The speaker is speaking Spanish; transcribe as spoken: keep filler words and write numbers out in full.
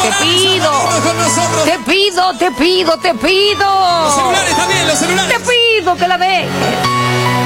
te pido. Con nosotros. Te pido, te pido, te pido. Los celulares también, los celulares. Te pido que la dejes.